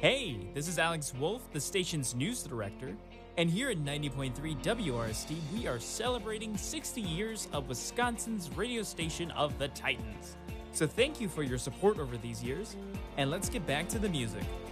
Hey, this is Alex Wolf, the station's news director, and here at 90.3 WRST, we are celebrating 60 years of Wisconsin's radio station of the Titans. So thank you for your support over these years, and let's get back to the music.